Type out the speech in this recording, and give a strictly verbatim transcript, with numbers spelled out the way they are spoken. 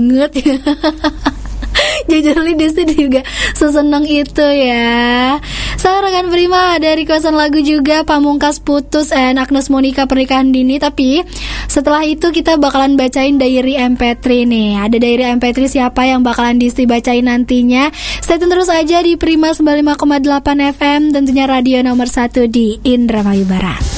banget. Jujur li Desti juga seseneng itu ya. Saya rekan Prima ada requestan lagu juga, Pamungkas Putus and Agnes Monica Pernikahan Dini. Tapi setelah itu kita bakalan bacain diary M P tiga nih. Ada diary M P tiga siapa yang bakalan Desti bacain nantinya. Stay tune terus aja di Prima sembilan puluh lima koma delapan F M, tentunya radio nomor satu di Indramayu Barat.